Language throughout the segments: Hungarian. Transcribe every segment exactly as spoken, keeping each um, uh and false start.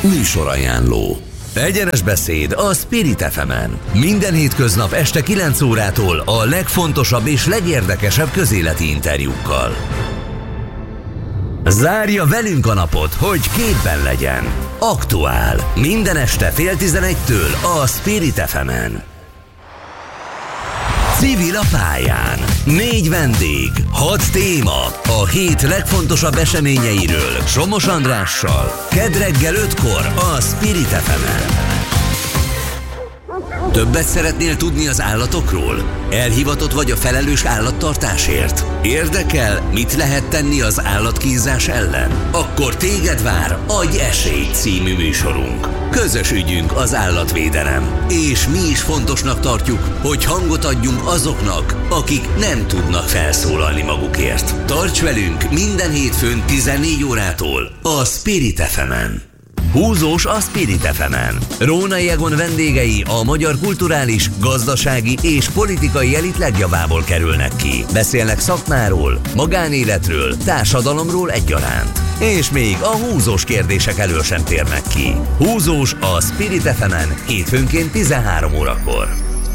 Műsorajánló. Egyenes beszéd a Spirit ef emen. Minden hétköznap este kilenc órától a legfontosabb és legérdekesebb közéleti interjúkkal. Zárja velünk a napot, hogy képben legyen. Aktuál. Minden este fél tizenegytől a Spirit ef emen. Civil a pályán. Négy vendég, hat téma. A hét legfontosabb eseményeiről Somos Andrással. Kedd reggel ötkor a Spirit ef emen. Többet szeretnél tudni az állatokról? Elhivatott vagy a felelős állattartásért? Érdekel, mit lehet tenni az állatkínzás ellen? Akkor téged vár Adj esélyt című műsorunk. Közös ügyünk az állatvédelem, és mi is fontosnak tartjuk, hogy hangot adjunk azoknak, akik nem tudnak felszólalni magukért. Tarts velünk minden hétfőn tizennégy órától a Spirit ef emen. Húzós a Spirit ef emen. Rónai Egon vendégei a magyar kulturális, gazdasági és politikai elit legjavából kerülnek ki. Beszélnek szakmáról, magánéletről, társadalomról egyaránt. És még a húzós kérdések elől sem térnek ki. Húzós a Spirit ef emen hétfőnként tizenhárom órakor.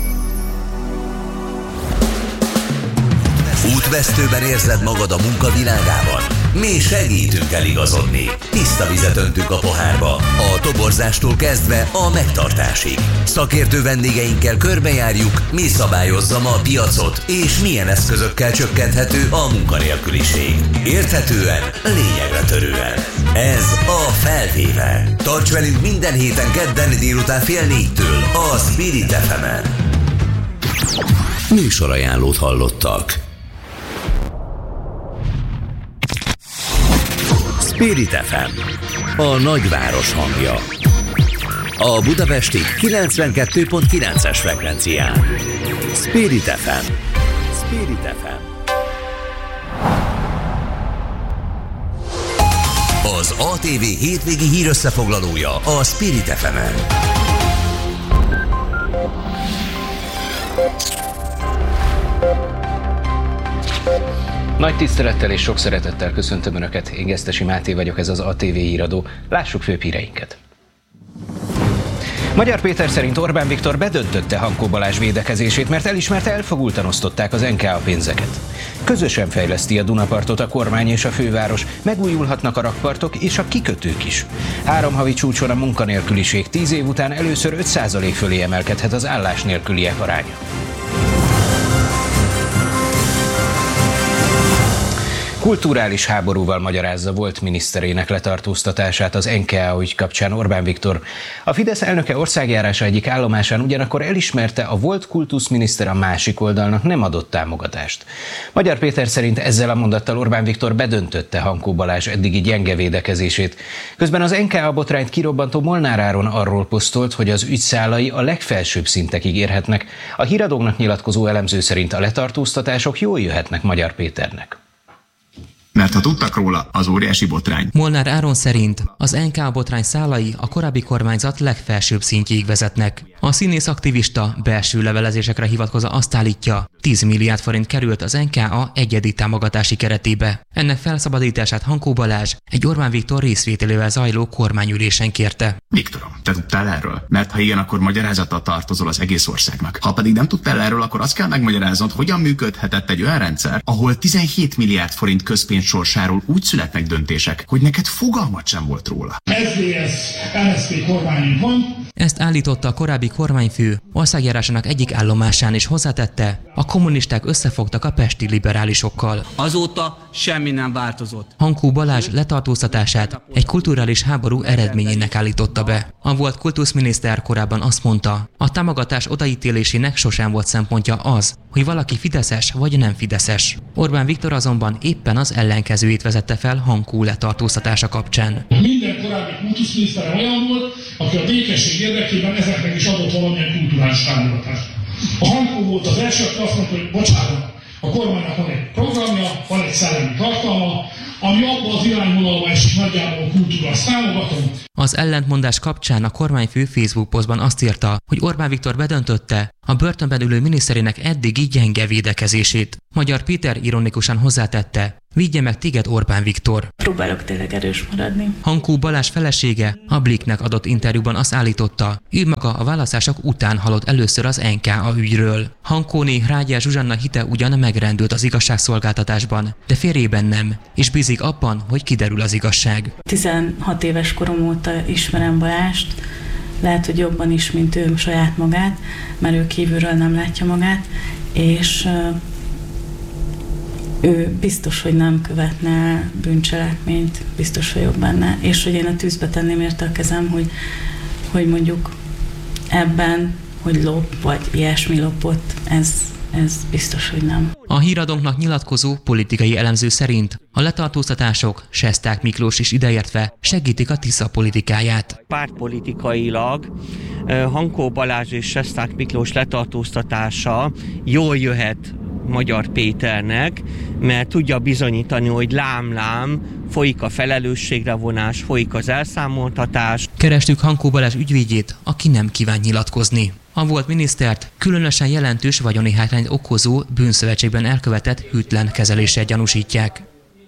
Útvesztőben érzed magad a munkavilágában? Mi segítünk eligazodni. Tiszta vizet öntünk a pohárba, a toborzástól kezdve a megtartásig. Szakértő vendégeinkkel körbejárjuk, mi szabályozza ma a piacot, és milyen eszközökkel csökkenthető a munkanélküliség. Érthetően, lényegre törően. Ez a Felvéve. Tarts velünk minden héten kedden délután fél négytől a Spirit ef emen. Műsorajánlót hallottak. Spirit ef em, a nagyváros hangja. A budapesti kilencvenkettő pont kilences frekvencián. Spirit ef em. Spirit ef em. Az á té vé hétvégi hírösszefoglalója a Spirit ef emen. Nagy tisztelettel és sok szeretettel köszöntöm Önöket, én Gesztesi Máté vagyok, ez az á té vé híradó. Lássuk főbb híreinket. Magyar Péter szerint Orbán Viktor bedöntötte Hankó Balázs védekezését, mert elismerte, elfogultan osztották az en ká á pénzeket. Közösen fejleszti a Dunapartot a kormány és a főváros, megújulhatnak a rakpartok és a kikötők is. Három havi csúcson a munkanélküliség, tíz év után először öt százalék fölé emelkedhet az állásnélküliek aránya. Kulturális háborúval magyarázza volt miniszterének letartóztatását az en ká á ügy kapcsán Orbán Viktor. A Fidesz elnöke országjárása egyik állomásán ugyanakkor elismerte, a volt kultuszminiszter a másik oldalnak nem adott támogatást. Magyar Péter szerint ezzel a mondattal Orbán Viktor bedöntötte Hankó Balázs eddigi gyenge védekezését. Közben az en ká á botrányt kirobbantó Molnár Áron arról posztolt, hogy az ügy szálai a legfelsőbb szintekig érhetnek. A Híradónak nyilatkozó elemző szerint a letartóztatások jól jöhetnek Magyar Péternek. Mert ha tudtak róla, az óriási botrány. Molnár Áron szerint az en ká á botrány szálai a korábbi kormányzat legfelsőbb szintjéig vezetnek. A színész aktivista belső levelezésekre hivatkozva azt állítja, tíz milliárd forint került az en ká á egyedi támogatási keretébe. Ennek felszabadítását Hankó Balázs egy Orbán Viktor részvételével zajló kormányülésen kérte. Viktorom, te tudtál erről? Mert ha igen, akkor magyarázattal tartozol az egész országnak. Ha pedig nem tudtál erről, akkor azt kell megmagyaráznod, hogyan működhetett egy olyan rendszer, ahol tizenhét milliárd forint közpénz sorsáról úgy születnek döntések, hogy neked fogalmat sem volt róla. es zé es em es zé pé kormányunk van. Ezt állította a korábbi kormányfő országjárásának egyik állomásán, és hozzátette, a kommunisták összefogtak a pesti liberálisokkal. Azóta semmi nem változott. Hankó Balázs letartóztatását egy kulturális háború eredményének állította be. A volt kultuszminiszter korábban azt mondta, a támogatás odaítélésének sosem volt szempontja az, hogy valaki fideszes vagy nem fideszes. Orbán Viktor azonban éppen az ellenkezőjét vezette fel Hankó letartóztatása kapcsán. Minden korábbi kultuszminiszter olyan volt, aki a békesség érdekében ezeknek is adott valamilyen kulturális támogatást. A Hankó volt az első, aki azt mondta, hogy bocsánat, a kormánynak van egy programja, van egy szellemi tartalma, ami abban az irányvonalban esik nagyjából a kultúra, azt támogatom. Az ellentmondás kapcsán a kormányfő Facebook posztban azt írta, hogy Orbán Viktor bedöntötte, a börtönben ülő miniszterének eddigi gyenge védekezését. Magyar Péter ironikusan hozzátette, vigye meg téged Orbán Viktor. Próbálok tényleg erős maradni. Hankó Balázs felesége a Bliknek adott interjúban azt állította, ő maga a választások után hallott először az en ká á ügyről. Hankóné Rágyás Zsuzsanna hite ugyan megrendült az igazságszolgáltatásban, de férjében nem, és bízik abban, hogy kiderül az igazság. tizenhat éves korom óta ismerem Balást, lehet, hogy jobban is, mint ő saját magát, mert ő kívülről nem látja magát, és ő biztos, hogy nem követne bűncselekményt, biztos vagyok benne, és hogy én a tűzbe tenném érte a kezem, hogy, hogy mondjuk ebben, hogy lop, vagy ilyesmi lopott, ez, ez biztos, hogy nem. A Híradónknak nyilatkozó politikai elemző szerint a letartóztatások, Sesták Miklós is ideértve, segítik a Tisza politikáját. Pártpolitikailag Hankó Balázs és Sesták Miklós letartóztatása jól jöhet Magyar Péternek, mert tudja bizonyítani, hogy lám-lám, folyik a felelősségre vonás, folyik az elszámoltatás. Kerestük Hankó Balázs ügyvédjét, aki nem kíván nyilatkozni. A volt minisztert különösen jelentős vagyoni hátrányt okozó bűnszövetségben elkövetett hűtlen kezeléssel gyanúsítják.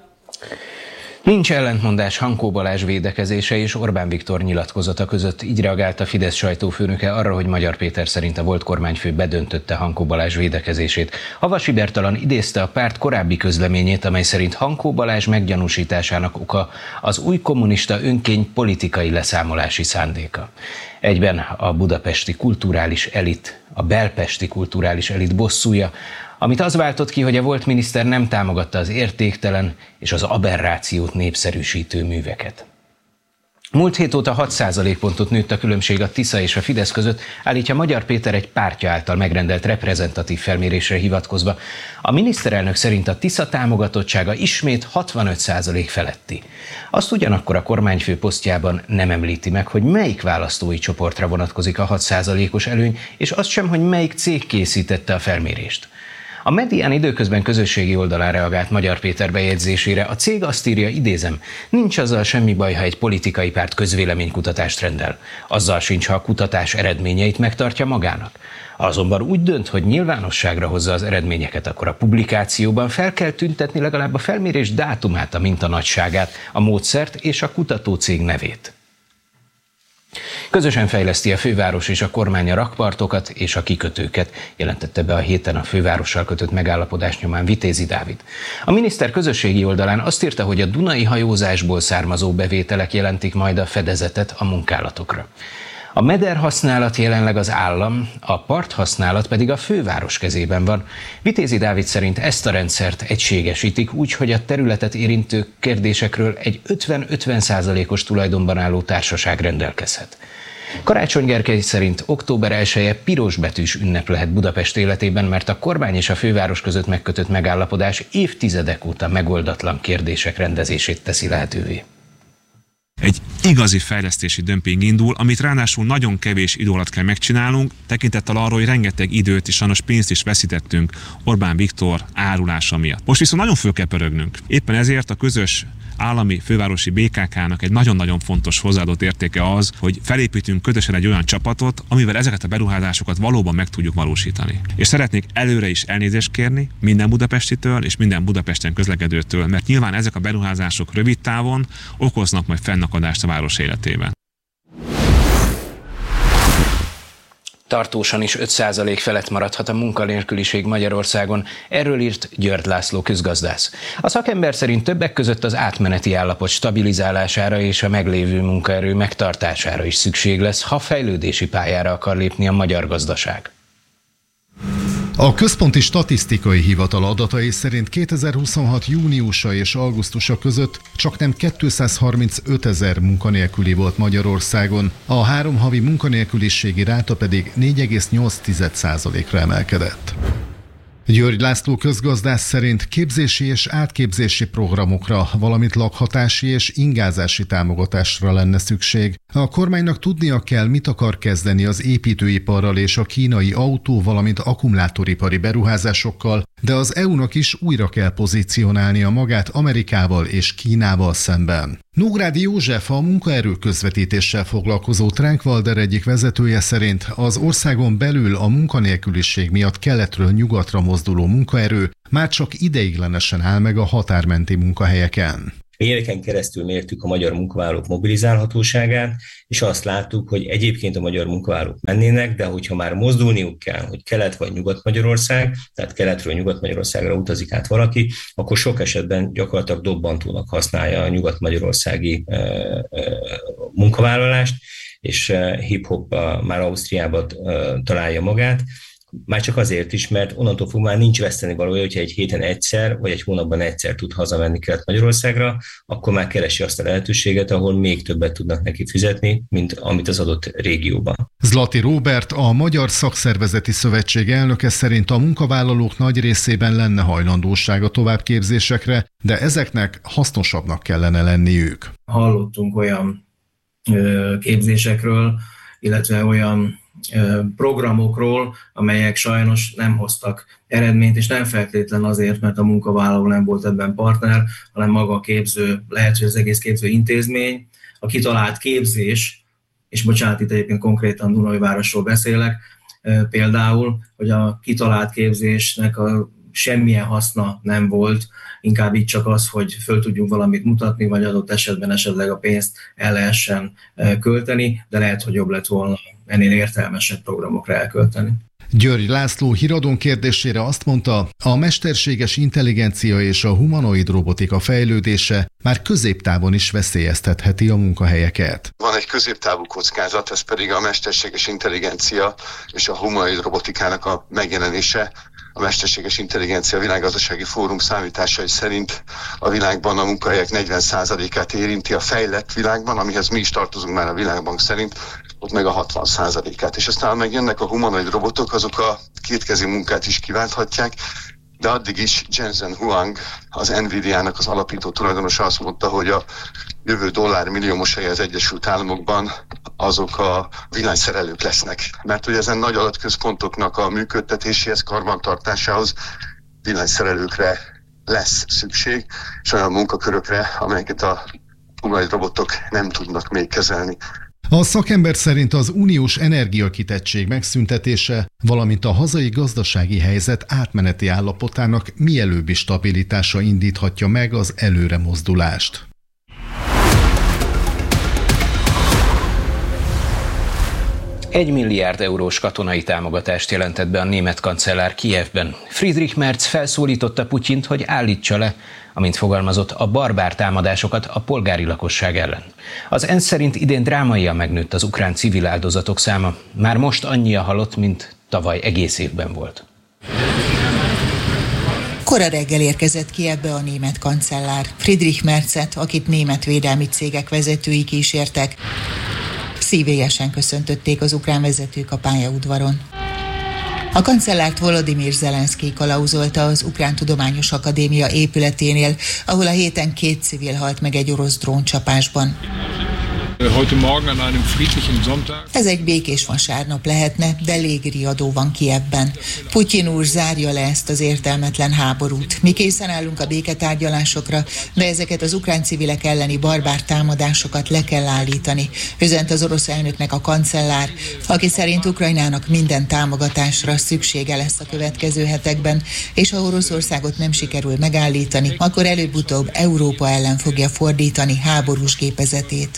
Nincs ellentmondás Hankó Balázs védekezése és Orbán Viktor nyilatkozata között, így reagált a Fidesz sajtófőnöke arra, hogy Magyar Péter szerint a volt kormányfő bedöntötte Hankó Balázs védekezését. Havasi Bertalan idézte a párt korábbi közleményét, amely szerint Hankó Balázs meggyanúsításának oka az új kommunista önkény politikai leszámolási szándéka. Egyben a budapesti kulturális elit, a belpesti kulturális elit bosszúja, amit az váltott ki, hogy a volt miniszter nem támogatta az értéktelen és az aberrációt népszerűsítő műveket. Múlt hét óta hat százalékpontot nőtt a különbség a Tisza és a Fidesz között, állítja Magyar Péter egy pártja által megrendelt reprezentatív felmérésre hivatkozva. A miniszterelnök szerint a Tisza támogatottsága ismét hatvanöt százalék feletti. Azt ugyanakkor a kormányfő posztjában nem említi meg, hogy melyik választói csoportra vonatkozik a hat százalékos előny, és azt sem, hogy melyik cég készítette a felmérést. A Medián időközben közösségi oldalán reagált Magyar Péter bejegyzésére. A cég azt írja, idézem, nincs azzal semmi baj, ha egy politikai párt közvéleménykutatást rendel. Azzal sincs, ha a kutatás eredményeit megtartja magának. Azonban úgy dönt, hogy nyilvánosságra hozza az eredményeket, akkor a publikációban fel kell tüntetni legalább a felmérés dátumát, a minta nagyságát, a módszert és a kutatócég nevét. Közösen fejleszti a főváros és a kormány a rakpartokat és a kikötőket, jelentette be a héten a fővárossal kötött megállapodás nyomán Vitézi Dávid. A miniszter közösségi oldalán azt írta, hogy a dunai hajózásból származó bevételek jelentik majd a fedezetet a munkálatokra. A meder használat jelenleg az állam, a part használat pedig a főváros kezében van. Vitézi Dávid szerint ezt a rendszert egységesítik úgy, hogy a területet érintő kérdésekről egy ötven-ötven százalékos tulajdonban álló társaság rendelkezhet. Karácsony Gergely szerint október elseje pirosbetűs ünnep lehet Budapest életében, mert a kormány és a főváros között megkötött megállapodás évtizedek óta megoldatlan kérdések rendezését teszi lehetővé. Egy igazi fejlesztési dömping indul, amit ráadásul nagyon kevés idő alatt kell megcsinálnunk, tekintettel arról, hogy rengeteg időt és sajnos pénzt is veszítettünk Orbán Viktor árulása miatt. Most viszont nagyon föl kell pörögnünk. Éppen ezért a közös állami fővárosi bé ká ká-nak egy nagyon-nagyon fontos hozzáadott értéke az, hogy felépítünk közösen egy olyan csapatot, amivel ezeket a beruházásokat valóban meg tudjuk valósítani. És szeretnék előre is elnézést kérni minden budapestitől és minden Budapesten közlekedőtől, mert nyilván ezek a beruházások rövid távon okoznak majd fennakadást a város életében. Tartósan is öt százalék felett maradhat a munkanélküliség Magyarországon, erről írt György László közgazdász. A szakember szerint többek között az átmeneti állapot stabilizálására és a meglévő munkaerő megtartására is szükség lesz, ha fejlődési pályára akar lépni a magyar gazdaság. A Központi Statisztikai Hivatal adatai szerint kétezer-huszonhat júniusa és augusztusa között csaknem kétszázharmincöt ezer munkanélküli volt Magyarországon, a három havi munkanélküliségi ráta pedig négy egész nyolc százalékra emelkedett. György László közgazdász szerint képzési és átképzési programokra, valamint lakhatási és ingázási támogatásra lenne szükség. A kormánynak tudnia kell, mit akar kezdeni az építőiparral és a kínai autó, valamint akkumulátoripari beruházásokkal, de az é u-nak is újra kell pozícionálnia magát Amerikával és Kínával szemben. Nógrádi József, a munkaerő közvetítéssel foglalkozó Trankwalder egyik vezetője szerint az országon belül a munkanélküliség miatt keletről nyugatra mozduló munkaerő már csak ideiglenesen áll meg a határmenti munkahelyeken. Éveken keresztül mértük a magyar munkavállalók mobilizálhatóságát, és azt láttuk, hogy egyébként a magyar munkavállalók mennének, de hogyha már mozdulniuk kell, hogy Kelet vagy Nyugat-Magyarország, tehát keletről Nyugat-Magyarországra utazik át valaki, akkor sok esetben gyakorlatilag dobbantónak használja a nyugat-magyarországi e, e, munkavállalást, és e, hip-hop e, már Ausztriában e, találja magát. Már csak azért is, mert onnantól fogva már nincs veszteni valója, hogyha egy héten egyszer, vagy egy hónapban egyszer tud hazamenni Kelet-Magyarországra, akkor már keresi azt a lehetőséget, ahol még többet tudnak neki fizetni, mint amit az adott régióban. Zlati Róbert, a Magyar Szakszervezeti Szövetség elnöke szerint a munkavállalók nagy részében lenne hajlandóság a továbbképzésekre, de ezeknek hasznosabbnak kellene lenniük. Hallottunk olyan ö, képzésekről, illetve olyan programokról, amelyek sajnos nem hoztak eredményt, és nem feltétlen azért, mert a munkavállaló nem volt ebben partner, hanem maga a képző, lehet, hogy az egész képző intézmény, a kitalált képzés, és bocsánat, itt egyébként konkrétan Dunajvárosról beszélek, például, hogy a kitalált képzésnek a semmilyen haszna nem volt, inkább így csak az, hogy föl tudjunk valamit mutatni, vagy adott esetben esetleg a pénzt el lehessen költeni, de lehet, hogy jobb lett volna ennél értelmesebb programokra elkölteni. György László híradón kérdésére azt mondta, a mesterséges intelligencia és a humanoid robotika fejlődése már középtávon is veszélyeztetheti a munkahelyeket. Van egy középtávú kockázat, ez pedig a mesterséges intelligencia és a humanoid robotikának a megjelenése. A mesterséges intelligencia világgazdasági fórum számításai szerint a világban a munkahelyek negyven százalékát érinti, a fejlett világban, amihez mi is tartozunk már a Világbank szerint, ott meg a hatvan százalékát. És aztán megjönnek a humanoid robotok, azok a kétkezi munkát is kiválthatják, de addig is Jensen Huang, az Nvidia-nak az alapító tulajdonosa azt mondta, hogy a jövő dollármillió mosolyai az Egyesült Államokban azok a villanyszerelők lesznek. Mert hogy ezen nagy adatközpontoknak a működtetéséhez, karbantartásához villanyszerelőkre lesz szükség, és olyan munkakörökre, amelyeket a humanoid robotok nem tudnak még kezelni. A szakember szerint az uniós energiakitettség megszüntetése, valamint a hazai gazdasági helyzet átmeneti állapotának mielőbbi stabilitása indíthatja meg az előremozdulást. Egy milliárd eurós katonai támogatást jelentett be a német kancellár Kijevben. Friedrich Merz felszólította Putyint, hogy állítsa le, amint fogalmazott, a barbár támadásokat a polgári lakosság ellen. Az ENSZ szerint idén drámaian megnőtt az ukrán civil áldozatok száma. Már most annyi a halott, mint tavaly egész évben volt. Kora reggel érkezett Kijevbe a német kancellár. Friedrich Merzet, akit német védelmi cégek vezetői kísértek, szívélyesen köszöntötték az ukrán vezetők a pályaudvaron. A kancellárt Volodymyr Zelenszkij kalauzolta az Ukrán Tudományos Akadémia épületénél, ahol a héten két civil halt meg egy orosz dróncsapásban. Ez egy békés vasárnap lehetne, de légriadó van Kijevben. Putyin úr zárja le ezt az értelmetlen háborút. Mi készen állunk a béketárgyalásokra, de ezeket az ukrán civilek elleni barbár támadásokat le kell állítani, üzent az orosz elnöknek a kancellár, aki szerint Ukrajnának minden támogatásra szüksége lesz a következő hetekben, és ha Oroszországot nem sikerül megállítani, akkor előbb-utóbb Európa ellen fogja fordítani háborús gépezetét.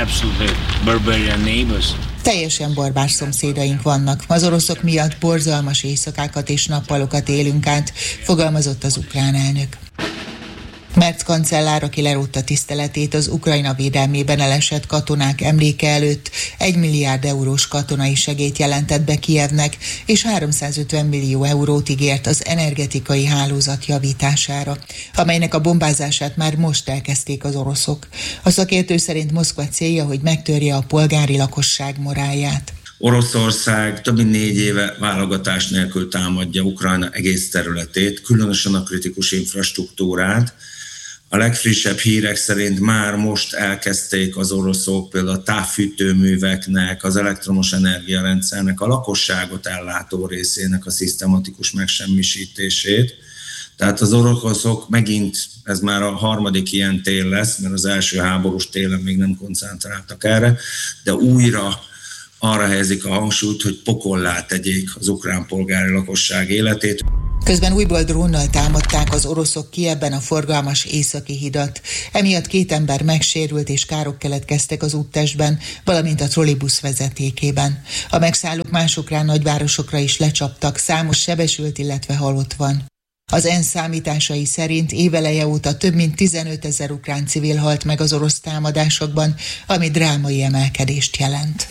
Teljesen barbár szomszédaink vannak. Az oroszok miatt borzalmas éjszakákat és nappalokat élünk át, fogalmazott az ukrán elnök. Merz kancellár, aki lerótta tiszteletét az Ukrajna védelmében elesett katonák emléke előtt, egy milliárd eurós katonai segélyt jelentett be Kijevnek, és háromszázötven millió eurót ígért az energetikai hálózat javítására, amelynek a bombázását már most elkezdték az oroszok. A szakértő szerint Moszkva célja, hogy megtörje a polgári lakosság morálját. Oroszország több mint négy éve válogatás nélkül támadja Ukrajna egész területét, különösen a kritikus infrastruktúrát. A legfrissebb hírek szerint már most elkezdték az oroszok például a távfűtőműveknek, az elektromos energiarendszernek, a lakosságot ellátó részének a szisztematikus megsemmisítését. Tehát az oroszok megint, ez már a harmadik ilyen tél lesz, mert az első háborús télen még nem koncentráltak erre, de újra arra helyezik a hangsúlyt, hogy pokollá tegyék az ukrán polgári lakosság életét. Közben újból drónnal támadták az oroszok Kijevben a forgalmas északi hidat. Emiatt két ember megsérült és károk keletkeztek az úttestben, valamint a trollibusz vezetékében. A megszállók más ukrán nagyvárosokra is lecsaptak, számos sebesült, illetve halott van. Az ENSZ számításai szerint éveleje óta több mint tizenöt ezer ukrán civil halt meg az orosz támadásokban, ami drámai emelkedést jelent.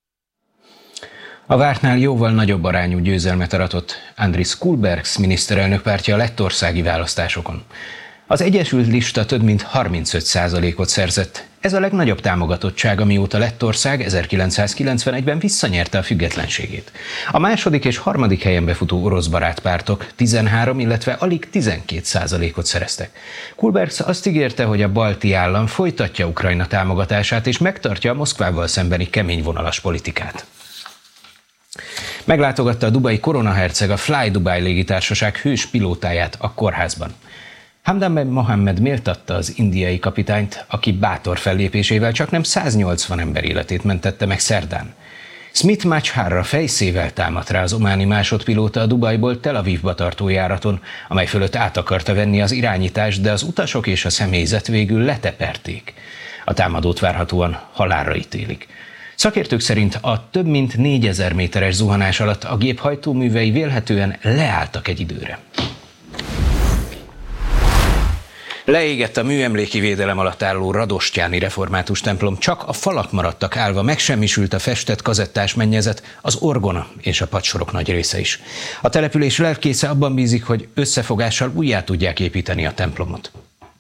A vártnál jóval nagyobb arányú győzelmet aratott Andris Kulbergs miniszterelnök pártja a lettországi választásokon. Az Egyesült Lista több mint harmincöt százalékot szerzett. Ez a legnagyobb támogatottság, amióta Lettország ezerkilencszázkilencvenegyben visszanyerte a függetlenségét. A második és harmadik helyen befutó orosz barátpártok tizenhárom, illetve alig tizenkét százalékot szereztek. Kulbergs azt ígérte, hogy a balti állam folytatja Ukrajna támogatását és megtartja a Moszkvával szembeni keményvonalas politikát. Meglátogatta a dubai koronaherceg a Fly Dubai légitársaság hős pilótáját a kórházban. Hamdan bin Mohammed méltatta az indiai kapitányt, aki bátor fellépésével csaknem száznyolcvan ember életét mentette meg szerdán. Smith Majharra fejszével támadt rá az ománi másodpilóta a Dubajból Tel Avivba tartó járaton, amely fölött át akarta venni az irányítást, de az utasok és a személyzet végül leteperték. A támadót várhatóan halálra ítélik. Szakértők szerint a több mint négyezer méteres zuhanás alatt a gép hajtóművei vélhetően leálltak egy időre. Leégett a műemléki védelem alatt álló radostyáni református templom, csak a falak maradtak állva, megsemmisült a festett kazettás mennyezet, az orgona és a padsorok nagy része is. A település lelkésze abban bízik, hogy összefogással újjá tudják építeni a templomot.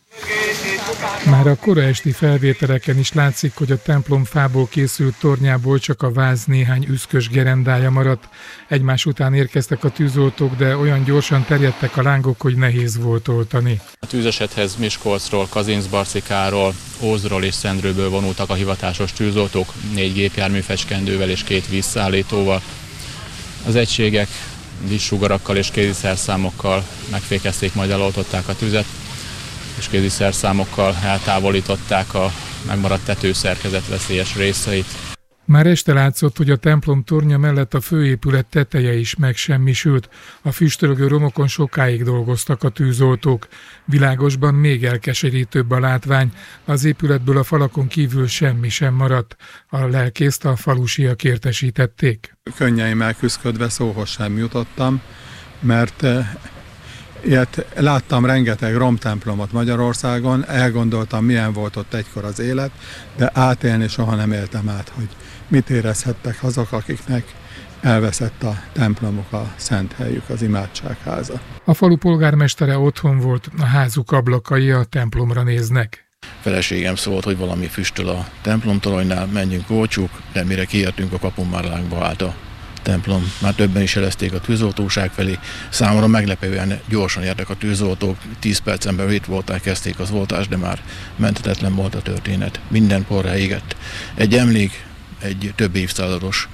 Már a kora esti felvételeken is látszik, hogy a templom fából készült tornyából csak a váz néhány üszkös gerendája maradt. Egymás után érkeztek a tűzoltók, de olyan gyorsan terjedtek a lángok, hogy nehéz volt oltani. A tűzesethez Miskolcról, Kazincbarcikáról, Ózról és Szendrőből vonultak a hivatásos tűzoltók, négy gépjármű fecskendővel és két vízszállítóval. Az egységek vízsugarakkal és kéziszerszámokkal megfékezték, majd eloltották a tüzet, és kéziszerszámokkal eltávolították a megmaradt tetőszerkezet veszélyes részeit. Már este látszott, hogy a templom tornya mellett a főépület teteje is megsemmisült. A füstölgő romokon sokáig dolgoztak a tűzoltók. Világosban még elkeserítőbb a látvány. Az épületből a falakon kívül semmi sem maradt. A lelkészt a falusiak értesítették. Könnyeimmel küszködve szóhoz sem jutottam, mert ilyet láttam rengeteg romtemplomot Magyarországon, elgondoltam, milyen volt ott egykor az élet, de átélni soha nem éltem át, hogy mit érezhettek azok, akiknek elveszett a templomuk, a szent helyük, az imádságháza. A falu polgármestere otthon volt, a házuk ablakai a templomra néznek. Feleségem szólt, hogy valami füstöl a templomtoronynál, menjünk, olcsuk, de mire kiértünk, a kapun már lángba állt a templom. Már többen is jelezték a tűzoltóság felé. Számomra meglepően gyorsan értek a tűzoltók. Tíz percen belül itt voltak, kezdték az oltást, de már menthetetlen volt a történet. Minden porrá égett. Egy emlék, egy több évszázados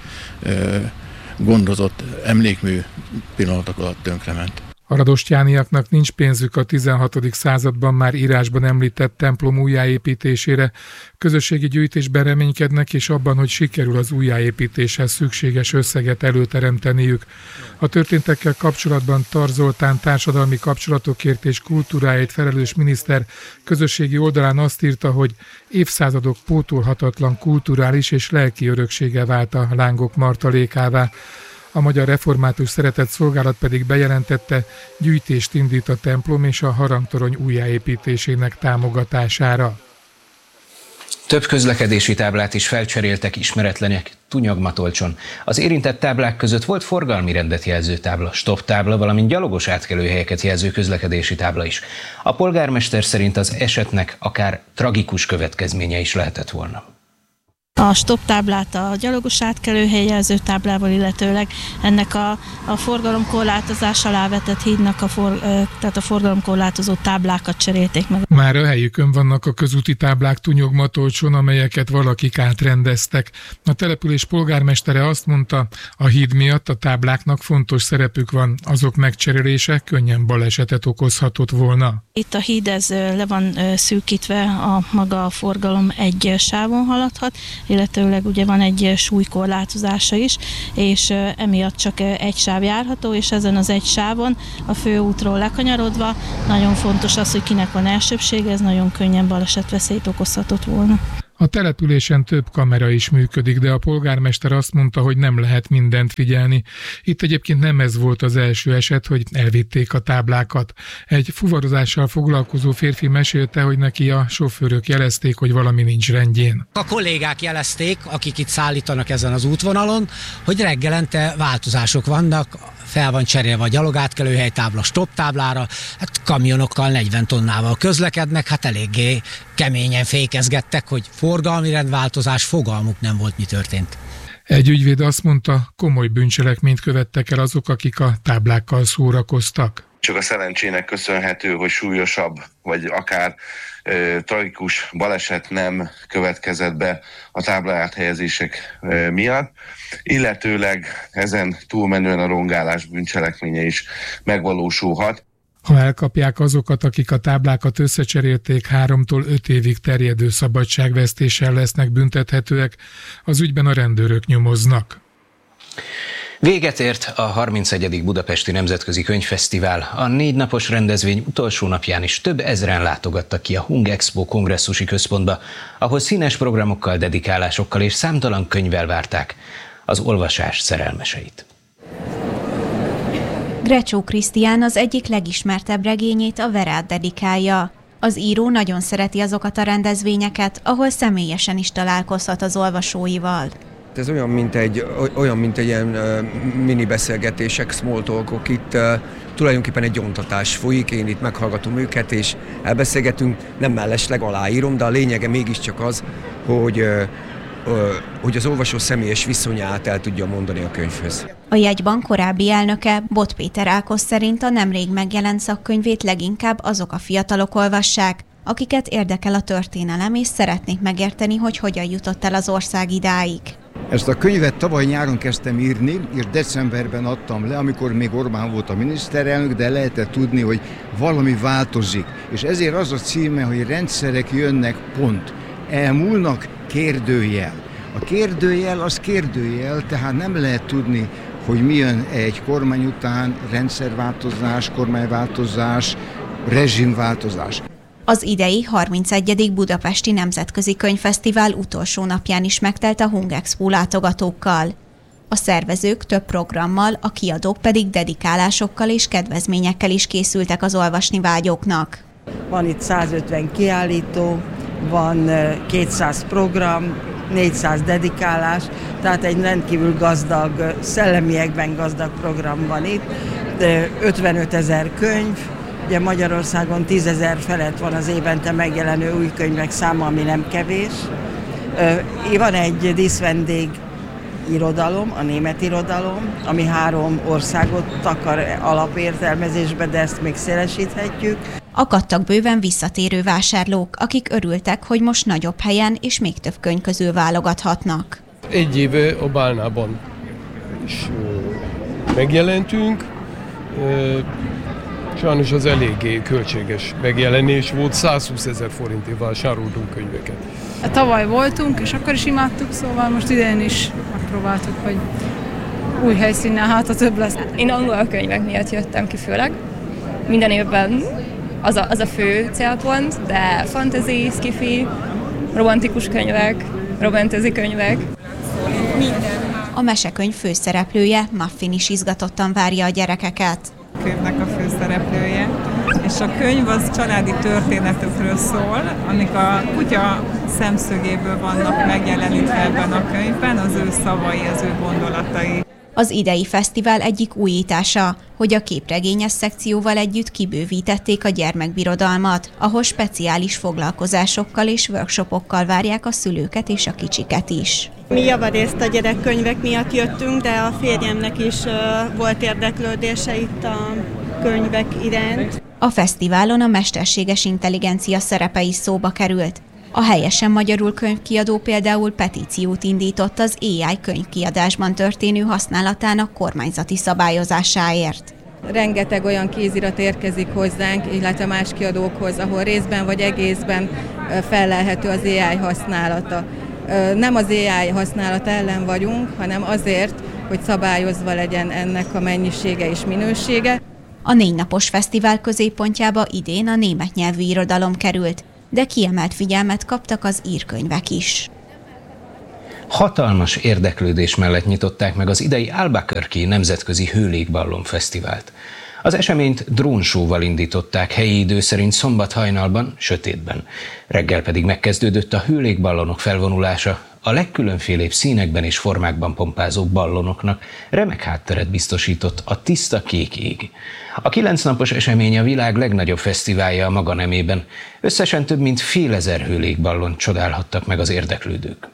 gondozott emlékmű pillanatok alatt tönkrement. A radostyániaknak nincs pénzük a tizenhatodik században már írásban említett templom újjáépítésére. Közösségi gyűjtésben reménykednek, és abban, hogy sikerül az újjáépítéshez szükséges összeget előteremteniük. A történtekkel kapcsolatban Tar Zoltán társadalmi kapcsolatokért és kultúráért felelős miniszter közösségi oldalán azt írta, hogy évszázadok pótolhatatlan kulturális és lelki öröksége vált a lángok martalékává. A Magyar Református Szeretett Szolgálat pedig bejelentette, gyűjtést indít a templom és a harangtorony újjáépítésének támogatására. Több közlekedési táblát is felcseréltek ismeretlenek Tunyagmatolcson. Az érintett táblák között volt forgalmi rendet jelző tábla, stop tábla, valamint gyalogos átkelőhelyeket jelző közlekedési tábla is. A polgármester szerint az esetnek akár tragikus következménye is lehetett volna. a stop táblát a gyalogos átkelőhely jelző táblával, illetőleg ennek a, a forgalomkorlátozás alá vetett hídnak a, for, tehát a forgalomkorlátozó táblákat cserélték meg. Már a helyükön vannak a közúti táblák Tunyog-Matolcson, amelyeket valakik átrendeztek. A település polgármestere azt mondta, a híd miatt a tábláknak fontos szerepük van, azok megcserélése könnyen balesetet okozhatott volna. Itt a híd ez le van szűkítve, a maga a forgalom egy sávon haladhat, illetőleg ugye van egy súlykorlátozása is, és emiatt csak egy sáv járható, és ezen az egy sávon a főútról lekanyarodva nagyon fontos az, hogy kinek van elsőbsége, ez nagyon könnyen balesetveszélyt okozhatott volna. A településen több kamera is működik, de a polgármester azt mondta, hogy nem lehet mindent figyelni. Itt egyébként nem ez volt az első eset, hogy elvitték a táblákat. Egy fuvarozással foglalkozó férfi mesélte, hogy neki a sofőrök jelezték, hogy valami nincs rendjén. A kollégák jelezték, akik itt szállítanak ezen az útvonalon, hogy reggelente változások vannak, fel van cserélve a gyalogátkelőhely tábla stop táblára, hát kamionokkal negyven tonnával közlekednek, hát eléggé keményen fékezgettek, hogy forgalmi rendváltozás, fogalmuk nem volt, mi történt. Egy ügyvéd azt mondta, komoly bűncselekményt követtek el azok, akik a táblákkal szórakoztak. Csak a szerencsének köszönhető, hogy súlyosabb, vagy akár e, tragikus baleset nem következett be a tábla áthelyezések e, miatt, illetőleg ezen túlmenően a rongálás bűncselekménye is megvalósulhat. Ha elkapják azokat, akik a táblákat összecserélték, háromtól öt évig terjedő szabadságvesztéssel lesznek büntethetőek, az ügyben a rendőrök nyomoznak. Véget ért a harmincegyedik Budapesti Nemzetközi Könyvfesztivál. A négy napos rendezvény utolsó napján is több ezren látogattak ki a Hungexpo kongresszusi központba, ahol színes programokkal, dedikálásokkal és számtalan könyvvel várták az olvasás szerelmeseit. Grecsó Krisztián az egyik legismertebb regényét a Verát dedikálja. Az író nagyon szereti azokat a rendezvényeket, ahol személyesen is találkozhat az olvasóival. Ez olyan, mint egy, olyan, mint egy ilyen uh, mini beszélgetések, small talkok, itt uh, tulajdonképpen egy gyóntatás folyik, én itt meghallgatom őket és elbeszélgetünk, nem mellesleg aláírom, de a lényege mégiscsak az, hogy, uh, uh, hogy az olvasó személyes viszonyát el tudja mondani a könyvhöz. A jegybank korábbi elnöke, Bot Péter Ákos szerint a nemrég megjelent szakkönyvét leginkább azok a fiatalok olvassák, akiket érdekel a történelem és szeretnék megérteni, hogy hogyan jutott el az ország idáig. Ezt a könyvet tavaly nyáron kezdtem írni, és decemberben adtam le, amikor még Orbán volt a miniszterelnök, de lehetett tudni, hogy valami változik. És ezért az a címe, hogy rendszerek jönnek, pont. Elmúlnak, kérdőjel. A kérdőjel az kérdőjel, tehát nem lehet tudni, hogy mi jön egy kormány után, rendszerváltozás, kormányváltozás, rezsimváltozás. Az idei harmincegyedik Budapesti Nemzetközi Könyvfesztivál utolsó napján is megtelt a Hungexpo látogatókkal. A szervezők több programmal, a kiadók pedig dedikálásokkal és kedvezményekkel is készültek az olvasni vágyóknak. Van itt százötven kiállító, van kétszáz program, négyszáz dedikálás, tehát egy rendkívül gazdag, szellemiekben gazdag program van itt, ötvenöt ezer könyv. Ugye Magyarországon tízezer felett van az évente megjelenő új könyvek száma, ami nem kevés. Van egy díszvendég irodalom, a német irodalom, ami három országot takar alapértelmezésbe, de ezt még szélesíthetjük. Akadtak bőven visszatérő vásárlók, akik örültek, hogy most nagyobb helyen és még több könyv közül válogathatnak. Egy éve a Bálnában is megjelentünk. Sajnos az eléggé költséges megjelenés volt, százhúszezer forintért vásároltunk könyveket. Tavaly voltunk, és akkor is imádtuk, szóval most idén is megpróbáltuk, hogy új helyszínnel hát a több lesz. Én angol könyvek miatt jöttem ki főleg. Minden évben az a, az a fő célpont, de fantasy, sci-fi, romantikus könyvek, romantasy könyvek. A mesekönyv főszereplője, Muffin is izgatottan várja a gyerekeket. Könyvnek a főszereplője, és a könyv az családi történetekről szól, amik a kutya szemszögéből vannak megjelenítve ebben a könyvben, az ő szavai, az ő gondolatai. Az idei fesztivál egyik újítása, hogy a képregényes szekcióval együtt kibővítették a gyermekbirodalmat, ahol speciális foglalkozásokkal és workshopokkal várják a szülőket és a kicsiket is. Mi javarészt a gyerekkönyvek miatt jöttünk, de a férjemnek is volt érdeklődése itt a könyvek iránt. A fesztiválon a mesterséges intelligencia szerepe is szóba került. A Helyesen Magyarul könyvkiadó például petíciót indított az á i könyvkiadásban történő használatának kormányzati szabályozásáért. Rengeteg olyan kézirat érkezik hozzánk, illetve más kiadókhoz, ahol részben vagy egészben fellelhető az á i használata. Nem az á i használata ellen vagyunk, hanem azért, hogy szabályozva legyen ennek a mennyisége és minősége. A négy napos fesztivál középpontjába idén a német nyelvű irodalom került, de kiemelt figyelmet kaptak az írkönyvek is. Hatalmas érdeklődés mellett nyitották meg az idei Albuquerque Nemzetközi Hőlégballon Fesztivált. Az eseményt drónsóval indították helyi idő szerint szombat hajnalban, sötétben. Reggel pedig megkezdődött a hőlégballonok felvonulása. A legkülönfélébb színekben és formákban pompázó ballonoknak remek hátteret biztosított a tiszta kék ég. A kilenc napos esemény a világ legnagyobb fesztiválja a maga nemében. Összesen több mint félezer hőlégballont csodálhattak meg az érdeklődők.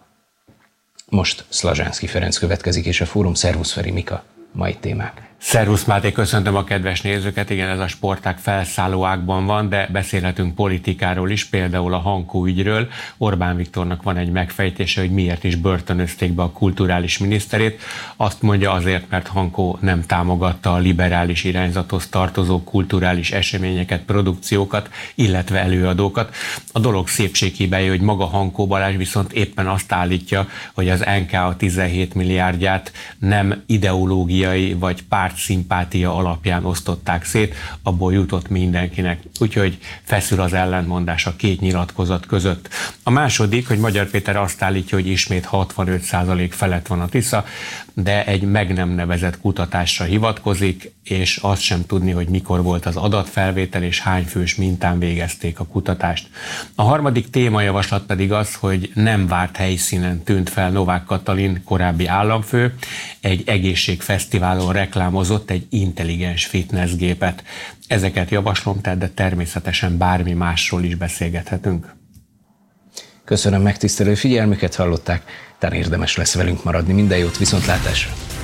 Most Szlazsánszky Ferenc következik, és a Fórum. Szervusz Feri, Mika, mai témák. Szervusz Máté, köszöntöm a kedves nézőket. Igen, ez a sportág felszálló ágban van, de beszélhetünk politikáról is, például a Hankó ügyről. Orbán Viktornak van egy megfejtése, hogy miért is börtönözték be a kulturális miniszterét. Azt mondja, azért, mert Hankó nem támogatta a liberális irányzathoz tartozó kulturális eseményeket, produkciókat, illetve előadókat. A dolog szépséghibája, hogy maga Hankó Balázs viszont éppen azt állítja, hogy az en ká á tizenhét milliárdját nem ideológiai vagy párt szimpátia alapján osztották szét, abból jutott mindenkinek. Úgyhogy feszül az ellentmondás a két nyilatkozat között. A második, hogy Magyar Péter azt állítja, hogy ismét hatvanöt százalék felett van a Tisza, de egy meg nem nevezett kutatásra hivatkozik, és azt sem tudni, hogy mikor volt az adatfelvétel, és hány fős mintán végezték a kutatást. A harmadik témajavaslat pedig az, hogy nem várt helyszínen tűnt fel Novák Katalin, korábbi államfő, egy egészségfesztiválon reklámozott egy intelligens fitnessgépet. Ezeket javaslom, tehát de természetesen bármi másról is beszélgethetünk. Köszönöm megtisztelő figyelmüket, hallották, talán érdemes lesz velünk maradni. Minden jót, viszontlátásra!